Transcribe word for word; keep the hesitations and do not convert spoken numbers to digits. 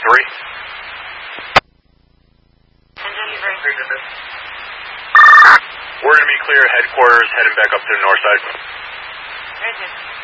three. We're going to be clear headquarters, heading back up to the north side. Roger.